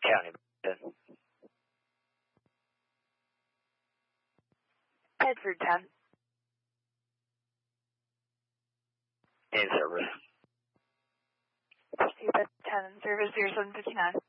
County 10. Bedford 10. In service. Pursuit 10, service 0759.